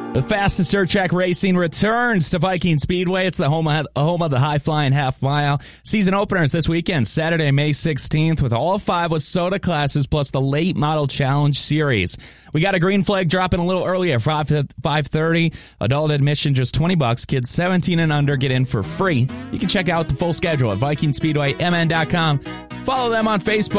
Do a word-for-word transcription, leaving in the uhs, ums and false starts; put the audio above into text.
The fastest dirt track racing returns to Viking Speedway. It's the home of, home of the high-flying half mile. Season openers this weekend, Saturday, May sixteenth, with all five WISSOTA classes plus the late model challenge series. We got a green flag dropping a little earlier, five thirty. Adult admission just twenty bucks. Kids seventeen and under get in for free. You can check out the full schedule at Viking Speedway M N dot com. Follow them on Facebook.